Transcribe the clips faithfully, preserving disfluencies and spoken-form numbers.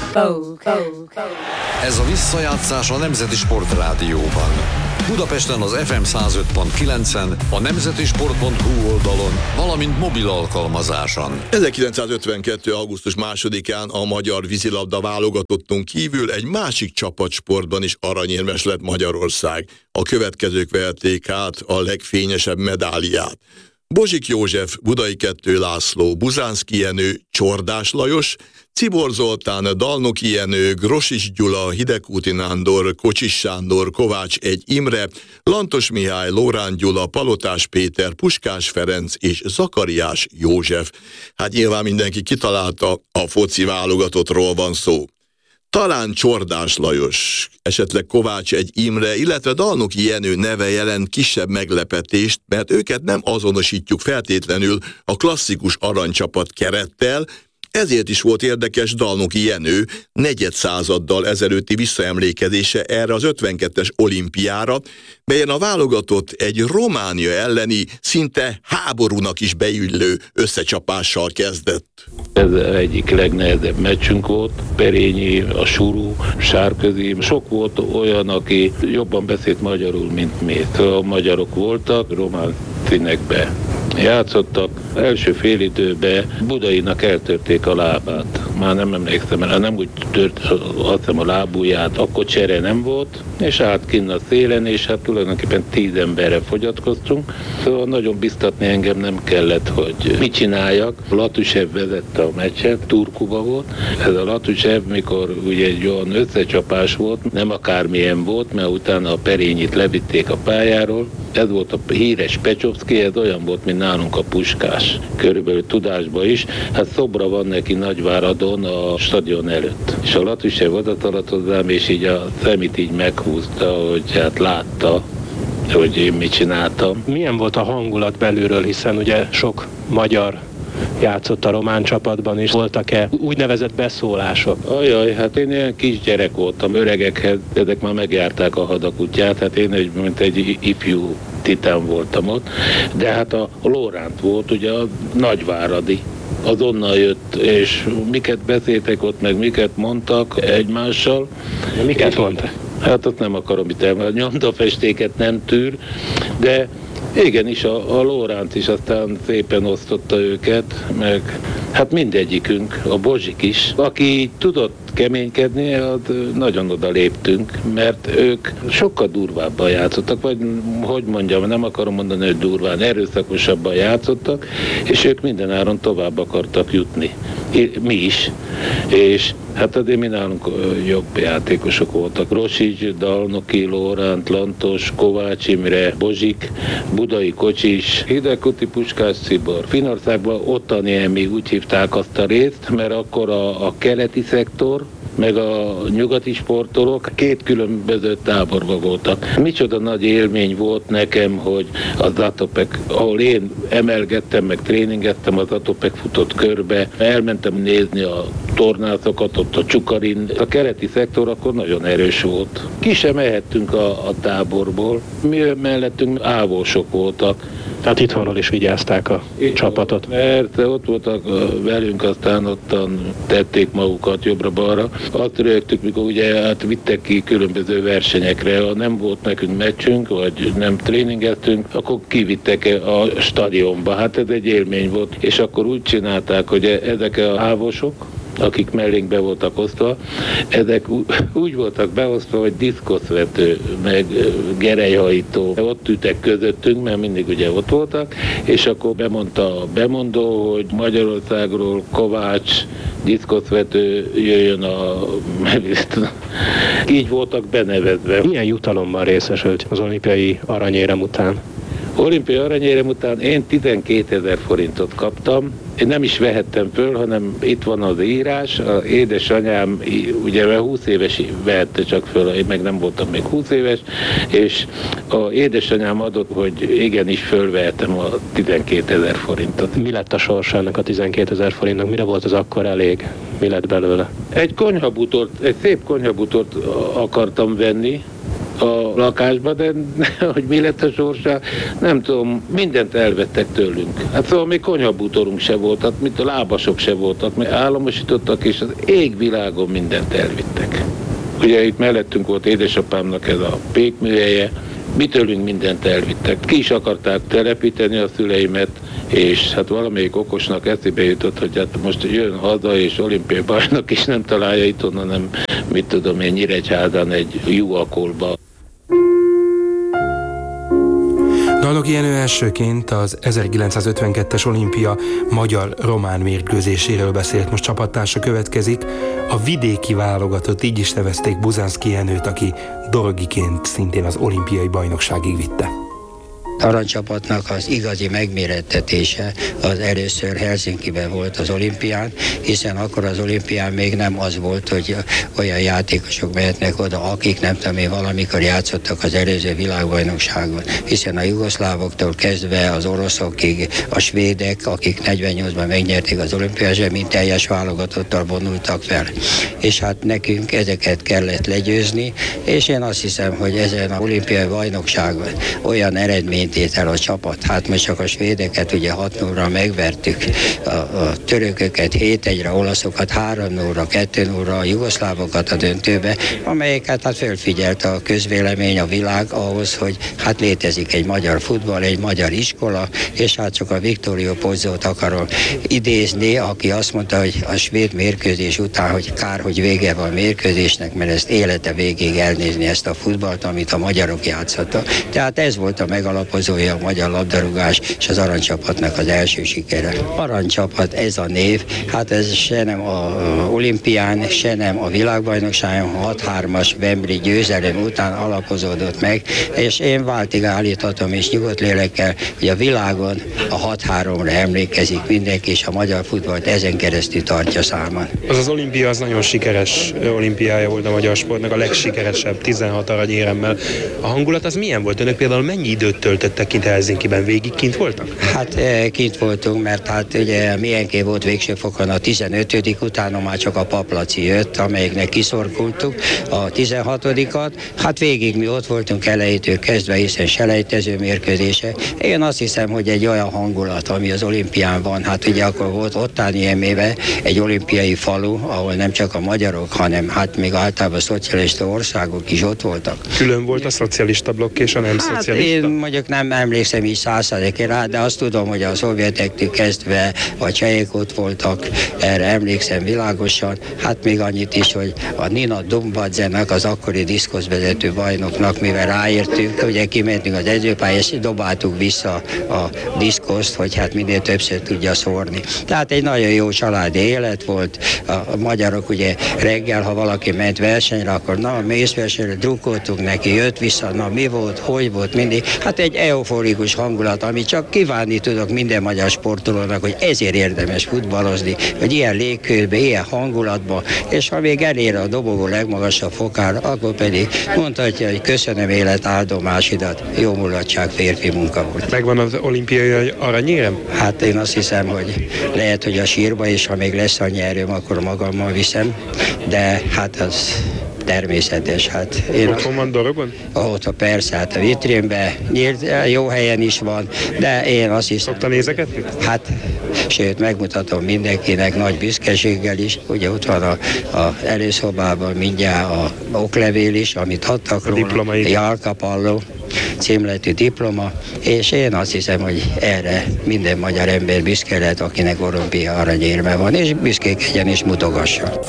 Ez a visszajátszás a Nemzeti Sportrádióban. Budapesten az ef em száz öt pont kilencen, a nemzeti sport pont hu oldalon, valamint mobil alkalmazáson. ezerkilencszázötvenkettő. augusztus másodikán a magyar vízilabda válogatottunk kívül egy másik csapatsportban is aranyérmes lett Magyarország. A következők vehették át a legfényesebb medáliát. Bozsik József, Budai Kettő László, Buzánszky Jenő, Csordás Lajos, Czibor Zoltán, Dalnoki Jenő, Grosics Gyula, Hidegkúti Nándor, Kocsis Sándor, Kovács egy Imre, Lantos Mihály, Lórán Gyula, Palotás Péter, Puskás Ferenc és Zakariás József. Hát nyilván mindenki kitalálta, a foci válogatottról van szó. Talán Csordás Lajos, esetleg Kovács egy Imre, illetve Dalnoki Jenő neve jelent kisebb meglepetést, mert őket nem azonosítjuk feltétlenül a klasszikus aranycsapat kerettel, ezért is volt érdekes Dalnoki Jenő negyedszázaddal ezelőtti visszaemlékezése erre az ötvenkettes olimpiára, melyen a válogatott egy Románia elleni, szinte háborúnak is beillő összecsapással kezdett. Ez egyik legnehezebb meccsünk volt, Perényi, a Suru, Sárközi, sok volt olyan, aki jobban beszélt magyarul, mint mi. A magyarok voltak, román színekbe játszottak. Első fél időben Budainak eltörték a lábát. Már nem emlékszem el, nem úgy tört, azt hiszem a lábujját, akkor csere nem volt, és állt kinn a szélen, és hát tulajdonképpen tíz emberre fogyatkoztunk. Szóval nagyon biztatni engem nem kellett, hogy mit csináljak. Latusev vezette a meccset, Turkuba volt. Ez a Latusev, mikor ugye egy olyan összecsapás volt, nem akármilyen volt, mert utána a Perényit levitték a pályáról. Ez volt a híres Pecsovszky, ez olyan volt, mint nálunk a Puskás. Körülbelül tudásban is. Hát szobra van neki Nagyváradon a stadion előtt. És a Latusev odataladt hozzám, és így a szemét így meghúzta, hogy hát látta, hogy én mit csináltam. Milyen volt a hangulat belülről, hiszen ugye sok magyar játszott a román csapatban is. Voltak-e úgynevezett beszólások? Ajaj, hát én ilyen kisgyerek voltam, öregekhez, ezek már megjárták a hadakutyát, hát én egy, mint egy ifjú titán voltam ott, de hát a Lóránt volt, ugye a nagyváradi, azonnal jött, és miket beszéltek ott, meg miket mondtak egymással. De miket mondtak? Hát ott nem akarom itt elmondani, nyomdafestéket nem tűr, de igenis a, a Lóránt is aztán szépen osztotta őket, meg hát mindegyikünk, a Bozsik is, aki tudott keménykedni, az nagyon oda léptünk, mert ők sokkal durvábban játszottak, vagy hogy mondjam, nem akarom mondani, hogy durván, erőszakosabban játszottak, és ők mindenáron tovább akartak jutni. Mi is. És hát azért mi nálunk jobb játékosok voltak. Rosics, Dalnoki, Lóránt, Lantos, Kovács Imre, Bozsik, Budai Kocsis, Hidegkúti, Puskás, Czibor. Finnországban ottani mi úgy hívták azt a részt, mert akkor a, a keleti szektor, meg a nyugati sportolók két különböző táborban voltak. Micsoda nagy élmény volt nekem, hogy az Zatopek, ahol én emelgettem, meg tréningeztem, az Zatopek futott körbe, elmentem nézni a tornászokat, ott a Csukarin. A keleti szektor akkor nagyon erős volt. Ki sem mehettünk a, a táborból. Mi mellettünk ávósok voltak. Tehát itthonról is vigyázták a Itt csapatot. Mert ott voltak velünk, aztán ottan tették magukat jobbra-balra. Azt rögtük, mikor ugye hát vittek ki különböző versenyekre, ha nem volt nekünk meccsünk, vagy nem tréningeztünk, akkor kivittek a stadionba. Hát ez egy élmény volt. És akkor úgy csinálták, hogy ezek a ávosok, akik mellénk be voltak osztva, ezek úgy voltak beosztva, hogy diszkoszvető, meg gerelyhajtó. Ott ültek közöttünk, mert mindig ugye ott voltak, és akkor bemondta a bemondó, hogy Magyarországról Kovács diszkoszvető jöjjön a... Így voltak benevezve. Milyen jutalommal részesült az olimpiai aranyérem után? Olimpiai aranyérem után én tizenkétezer forintot kaptam. Én nem is vehettem föl, hanem itt van az írás. Az édesanyám ugye húsz éves vehette csak föl, én meg nem voltam még húsz éves, és az édesanyám adott, hogy igenis fölvehetem a tizenkétezer forintot. Mi lett a sorsa ennek a tizenkétezer forintnak? Mire volt az akkor elég? Mi lett belőle? Egy konyhabutort, egy szép konyhabutort akartam venni, a lakásba, de hogy mi lett a sorsa, nem tudom, mindent elvettek tőlünk. Hát szóval még konyhabútorunk se volt, hát mint a lábasok se voltak, mert államosítottak, és az égvilágon mindent elvittek. Ugye itt mellettünk volt édesapámnak ez a pékműhelye, mi tőlünk mindent elvittek. Ki is akarták telepíteni a szüleimet, és hát valamelyik okosnak eszébe jutott, hogy hát most jön haza, és olimpiai bajnok is nem találja itt onnan, nem, mit tudom én, Nyíregyházán egy juhakolba. Galnoki Jenő elsőként az ezerkilencszázötvenkettes olimpia magyar-román mérkőzéséről beszélt, most csapattársa következik. A vidéki válogatott, így is nevezték Buzánszky Jenőt, aki dorogiként szintén az olimpiai bajnokságig vitte. Aranycsapatnak az igazi megmérettetése az először Helsinkiben volt az olimpián, hiszen akkor az olimpián még nem az volt, hogy olyan játékosok mehetnek oda, akik nem tudom én valamikor játszottak az előző világbajnokságon, hiszen a jugoszlávoktól kezdve az oroszokig, a svédek, akik negyvennyolcban megnyerték az olimpiát, mint teljes válogatottal vonultak fel. És hát nekünk ezeket kellett legyőzni, és én azt hiszem, hogy ezen az olimpiai bajnokságon olyan eredményt ért el a csapat. Hát most csak a svédeket ugye hat nullra megvertük, a, a törököket hét egyre, olaszokat három nullra, kettő nullra, a jugoszlávokat a döntőbe, amelyeket hát fölfigyelt a közvélemény, a világ ahhoz, hogy hát létezik egy magyar futball, egy magyar iskola, és hát csak a Viktorio Pozzót akarom idézni, aki azt mondta, hogy a svéd mérkőzés után, hogy kár, hogy vége van a mérkőzésnek, mert ezt élete végig elnézni ezt a futballt, amit a magyarok játszottak. Tehát ez volt a megalapozó a magyar labdarúgás és az aranycsapatnak az első sikere. Aranycsapat, ez a név, hát ez se nem a olimpián, se nem a világbajnokságon, hat hármas Wembley győzelem után alapozódott meg, és én váltig állíthatom és nyugodt lélekkel, hogy a világon a hat háromra emlékezik mindenki, és a magyar futballt ezen keresztül tartja számon. Az az olimpia az nagyon sikeres olimpiája volt a magyar sportnak, a legsikeresebb, tizenhat aranyéremmel. A hangulat az milyen volt? Önök például mennyi időt töltöttek kint Helsinkiben? Végig kint voltak? Hát kint voltunk, mert hát ugye milyenké volt végső fokon a tizenötödik, utána már csak a Paplaci jött, amelyiknek kiszorkultuk a tizenhatodikat. Hát végig mi ott voltunk elejétől kezdve, hiszen selejtező mérkőzése. Én azt hiszem, hogy egy olyan hangulat, ami az olimpián van, hát ugye akkor volt Ottáni Emébe egy olimpiai falu, ahol nem csak a magyarok, hanem hát még általában a szocialista országok is ott voltak. Külön volt a szocialista blokk és a nem hát szocialista? Én mondjuk nem emlékszem így százszázalékig rá, de azt tudom, hogy a szovjetektől kezdve a csehek ott voltak, erre emlékszem világosan. Hát még annyit is, hogy a Nina Dombadzenek, az akkori diszkoszvezető bajnoknak, mivel ráértünk, ugye kimentünk az edzőpályára, és dobáltuk vissza a diszkoszt, hogy hát minél többször tudja szórni. Tehát egy nagyon jó családi élet volt. A magyarok ugye reggel, ha valaki ment versenyre, akkor na, mész versenyre, drukkoltunk neki, jött vissza, na mi volt, hogy volt, mindig. Hát egy euforikus hangulat, ami csak kívánni tudok minden magyar sportolónak, hogy ezért érdemes futballozni, hogy ilyen légkörbe, ilyen hangulatban, és ha még elér a dobogó legmagasabb fokára, akkor pedig mondhatja, hogy köszönöm élet áldomásidat, jó mulatság, férfi munka volt. Megvan az olimpiai aranyérem? Hát én azt hiszem, hogy lehet, hogy a sírba, és ha még lesz annyi erőm, akkor magammal viszem, de hát az természetes. Hát én otthon van dorogon? Ott persze, hát a vitrínben nyílt, jó helyen is van, de én azt hiszem... Szokta nézegetni? Hát, sőt, megmutatom mindenkinek nagy büszkeséggel is. Ugye ott van a, a előszobában mindjárt a oklevél is, amit adtak róla. Diplomai. Jalkapalló címletű diploma, és én azt hiszem, hogy erre minden magyar ember büszke lehet, akinek olimpia aranyérme van, és büszkékedjen és mutogassa.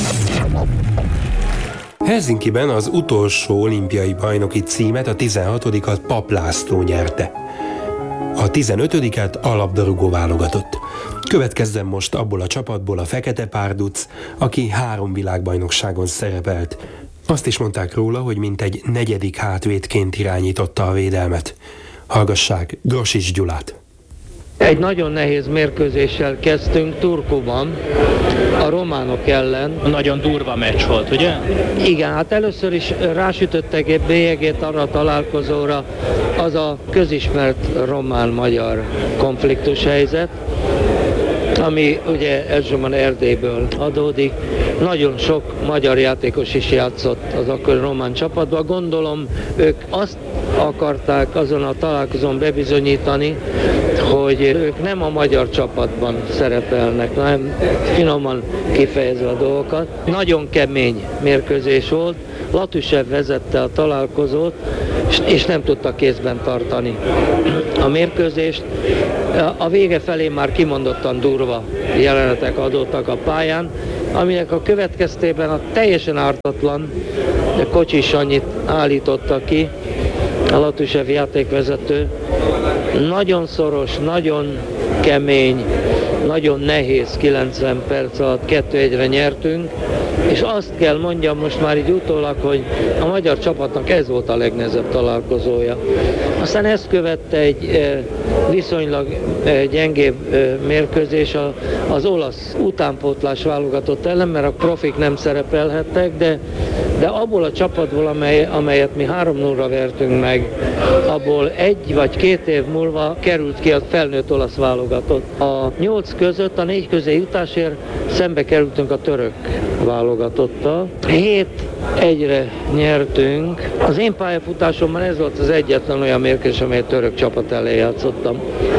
Helsinkiben az utolsó olimpiai bajnoki címet, a tizenhatodikat Papp László nyerte. A tizenötödiket a labdarúgó válogatott. Következzen most abból a csapatból a Fekete Párduc, aki három világbajnokságon szerepelt. Azt is mondták róla, hogy mintegy negyedik hátvédként irányította a védelmet. Hallgassák Grosics Gyulát. Egy nagyon nehéz mérkőzéssel kezdtünk Turkuban, a románok ellen. Nagyon durva meccs volt, ugye? Igen, hát először is rásütöttek egy bélyegét arra a találkozóra, az a közismert román-magyar konfliktus helyzet, ami ugye elsősorban Erdélyből adódik. Nagyon sok magyar játékos is játszott az akkori román csapatban. Gondolom, ők azt akarták azon a találkozón bebizonyítani, hogy ők nem a magyar csapatban szerepelnek, nem finoman kifejezve a dolgokat. Nagyon kemény mérkőzés volt, Latusev vezette a találkozót, és nem tudta kézben tartani a mérkőzést. A vége felé már kimondottan durva jelenetek adottak a pályán, aminek a következtében a teljesen ártatlan Kocsis Sanyit állította ki, a Latusev játékvezető. Nagyon szoros, nagyon kemény, nagyon nehéz kilencven perc alatt kettő egyre nyertünk, és azt kell mondjam most már így utólag, hogy a magyar csapatnak ez volt a legnehezebb találkozója. Aztán ezt követte egy viszonylag gyengébb mérkőzés az olasz utánpótlás válogatott ellen, mert a profik nem szerepelhettek, de, de abból a csapatból, amely, amelyet mi három nullra vertünk meg, abból egy vagy két év múlva került ki a felnőtt olasz válogatott. A nyolc között, a négy közé jutásért szembe kerültünk a török válogatottal. Hét egyre nyertünk. Az én pályafutásomban ez volt az egyetlen olyan mérkőzés, amelyet török csapat ellen játszottam.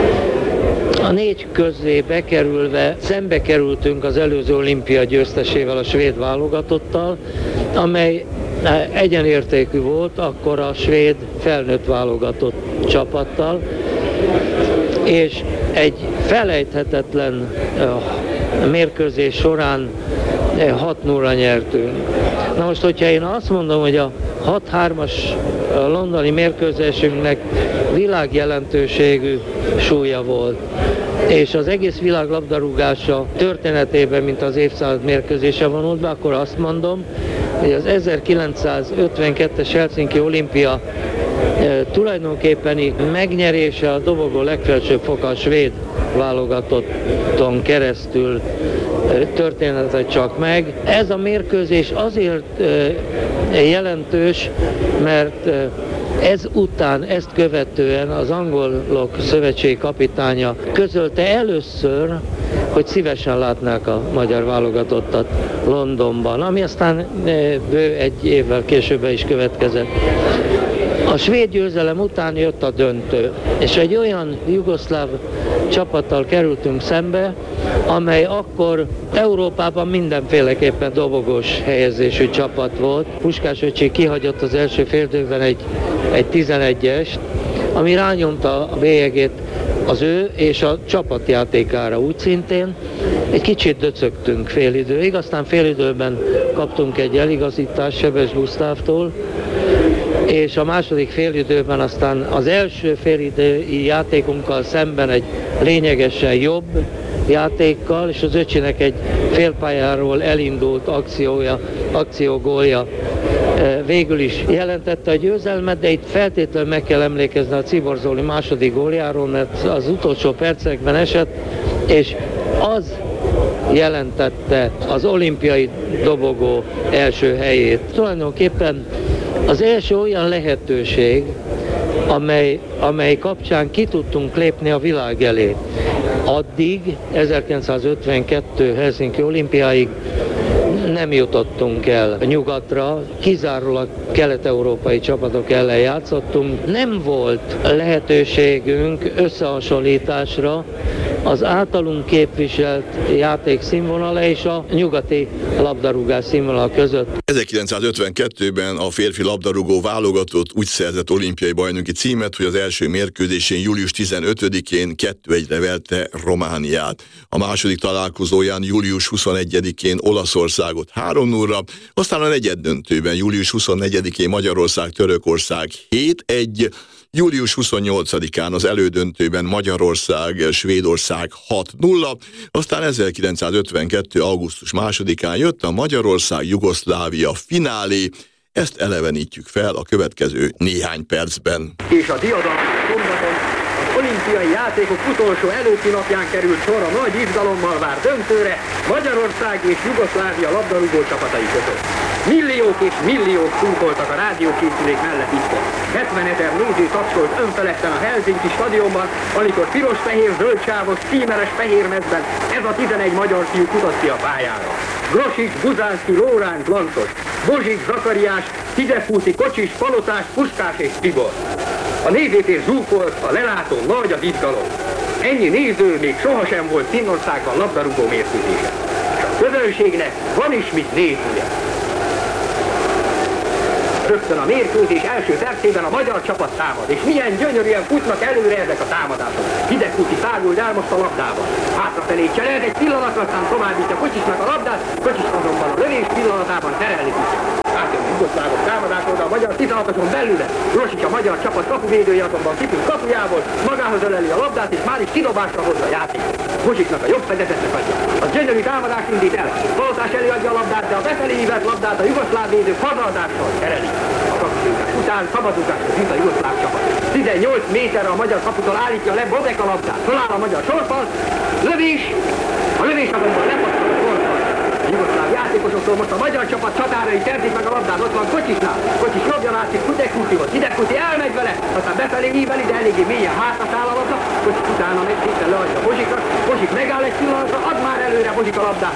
A négy közé bekerülve szembe kerültünk az előző olimpia győztesével, a svéd válogatottal, amely egyenértékű volt akkor a svéd felnőtt válogatott csapattal, és egy felejthetetlen mérkőzés során hat nullra nyertünk. Na most, hogyha én azt mondom, hogy a hat hármas londoni mérkőzésünknek világjelentőségű súlya volt, és az egész világ labdarúgása történetében, mint az évszázad mérkőzése vonult be, akkor azt mondom, hogy az ezerkilencszázötvenkettes Helsinki olimpia e, tulajdonképpeni megnyerése a dobogó legfelsőbb foka a svéd válogatotton keresztül e, történetet csak meg. Ez a mérkőzés azért e, jelentős, mert e, ez után, ezt követően az angolok szövetségi kapitánya közölte először, hogy szívesen látnák a magyar válogatottat Londonban, ami aztán bő egy évvel később is következett. A svéd győzelem után jött a döntő, és egy olyan jugoszláv csapattal kerültünk szembe, amely akkor Európában mindenféleképpen dobogós helyezésű csapat volt. Puskás öcsé kihagyott az első féldőben egy, egy tizenegyest, ami rányomta a bélyegét az ő és a csapatjátékára úgy szintén. Egy kicsit döcögtünk fél időig, aztán fél időben kaptunk egy eligazítást Sebes Gusztávtól, és a második félidőben aztán az első félidői játékunkkal szemben egy lényegesen jobb játékkal, és az öcsinek egy félpályáról elindult akciója, akciógólja végül is jelentette a győzelmet, de itt feltétlenül meg kell emlékezni a Czibor Zoli második góljáról, mert az utolsó percekben esett, és az jelentette az olimpiai dobogó első helyét. Tulajdonképpen az első olyan lehetőség, amely, amely kapcsán ki tudtunk lépni a világ elé. Addig, ezerkilencszázötvenkettő Helsinki olimpiáig nem jutottunk el nyugatra, kizárólag kelet-európai csapatok ellen játszottunk. Nem volt lehetőségünk összehasonlításra az általunk képviselt játék színvonala és a nyugati labdarúgás színvonala között. ezerkilencszázötvenkettőben a férfi labdarúgó válogatott úgy szerzett olimpiai bajnoki címet, hogy az első mérkőzésén július tizenötödikén kettő egyre verte Romániát. A második találkozóján július huszonegyedikén Olaszországot három nullra, aztán a negyeddöntőben július huszonnegyedikén Magyarország Törökország hét egy, július huszonnyolcadikán az elődöntőben Magyarország Svédország hat nulla, aztán ezerkilencszázötvenkettő augusztus másodikán jött a Magyarország Jugoszlávia finálé. Ezt elevenítjük fel a következő néhány percben. És a diadalmas szombaton az olimpiai olimpiai játékok utolsó előtti napján került sor a nagy izgalommal várt döntőre Magyarország és Jugoszlávia labdarúgó csapatai között. Milliók és milliók szurkoltak a rádiókészülék mellett itthon. hetvenezer néző tapsolt önfeledten a Helsinki stadionban, amikor piros-fehér-zöld sávos, címeres fehérmezben ez a tizenegy magyar fiú futott ki a pályára. Grosics, Buzánszky, Lóránt, Lancos, Bozsik, Zakariás, Hidegkúti, Kocsis, Palotás, Puskás és Tibor. A nézőtér zsúfolt, a lelátó nagy az izgalom. Ennyi néző még sohasem volt Finnországban labdarúgó mérkőzésen. És a közönségnek van is mit néznie. Rögtön a mérkőzés első percében a magyar csapat támad, és milyen gyönyörűen futnak előre ezek a támadások. Hidegkúti száguld el most a labdával. Hátrafelé cserélt, egy pillanatra, aztán továbbítja Kocsisnak a labdát, Kocsis azonban a lövés pillanatában terelni tudja. Átjön a jugoszlávok támadásról, de a magyar tizenhatoson belőle. Grosics a magyar csapat kapuvédője azonban kipül kapujából, magához öleli a labdát, és már is kidobásra hozza a játékot. Bozsiknak a jobb fedezetnek adja. A gyönyörű támadás indít el. Palotás elé adja a labdát, de a befelé ívelt labdát a jugoszláv védők hazaadással terelik. A kapusítás után szabadugásra jut a jugoszláv csapat. tizennyolc méterre a magyar kaputól állítja le Bodek a labdát. Föláll a magyar sorfal. Lövés. A lövés azonban lepasszol a sorfal. A jugoszláv játékosoktól most a magyar csapat csatárai terzik meg a labdát, ott van Kocsisnál. Kocsis jobbja látszik Hidegkútihoz. Hidegkúti elmegy vele, aztán befelé íveli, de eléggé mélyen hátra száll a labda. Kocsis utána megy, szépen leadja Bozsikra. Bozsik megáll egy pillanatra, ad már előre Bozsik a labdát.